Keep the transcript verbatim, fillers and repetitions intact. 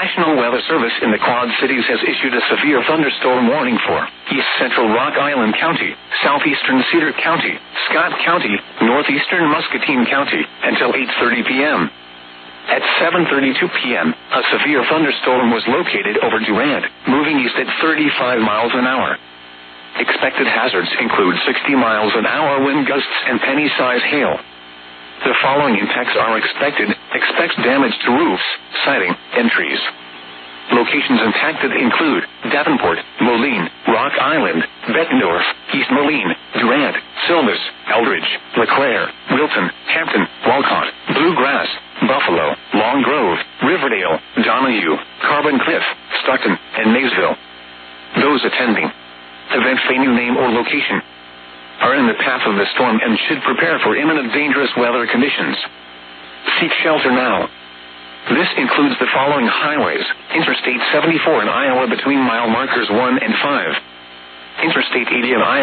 National Weather Service in the Quad Cities has issued a severe thunderstorm warning for East Central Rock Island County, Southeastern Cedar County, Scott County, Northeastern Muscatine County, until eight thirty p.m. At seven thirty-two p.m., a severe thunderstorm was located over Durant, moving east at thirty-five miles an hour. Expected hazards include sixty miles an hour wind gusts and penny-size hail. The following impacts are expected. Expect damage to roofs, siding, and trees. Locations impacted include Davenport, Moline, Rock Island, Bettendorf, East Moline, Durant, Silvis, Eldridge, LeClaire, Wilton, Hampton, Walcott, Bluegrass, Buffalo, Long Grove, Riverdale, Donahue, Carbon Cliff, Stockton, and Maysville. Those attending event venue name or location are in the path of the storm and should prepare for imminent dangerous weather conditions. Seek shelter now. This includes the following highways: Interstate seventy-four in Iowa between mile markers one and five. Interstate eighty in Iowa